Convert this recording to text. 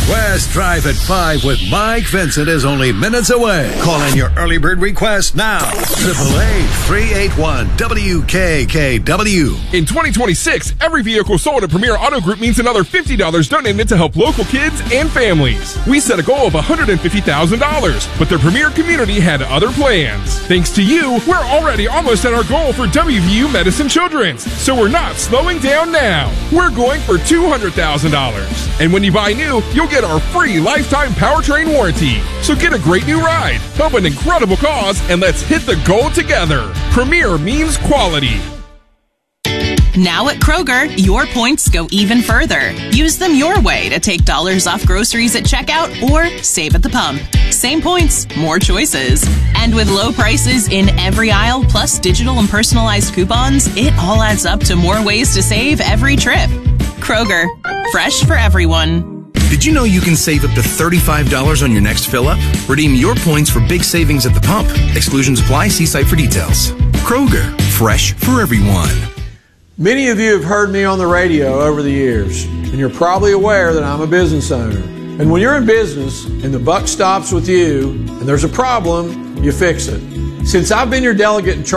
West Drive at 5 with Mike Vincent is only minutes away. Call in your early bird request now. 888-381-WKKW. In 2026, every vehicle sold at Premier Auto Group means another $50 donated to help local kids and families. We set a goal of $150,000, but the Premier community had other plans. Thanks to you, we're already almost at our goal for WVU Medicine Children's, so we're not slowing down now. We're going for $200,000. And when you buy new, you'll get our free lifetime powertrain warranty. So get a great new ride, help an incredible cause, and let's hit the goal together. Premier means quality. Now at Kroger, your points go even further. Use them your way to take dollars off groceries at checkout or save at the pump. Same points, more choices. And with low prices in every aisle, plus digital and personalized coupons, it all adds up to more ways to save every trip. Kroger, fresh for everyone. Did you know you can save up to $35 on your next fill-up? Redeem your points for big savings at the pump. Exclusions apply. See site for details. Kroger, fresh for everyone. Many of you have heard me on the radio over the years, and you're probably aware that I'm a business owner. And when you're in business and the buck stops with you and there's a problem, you fix it. Since I've been your delegate in charge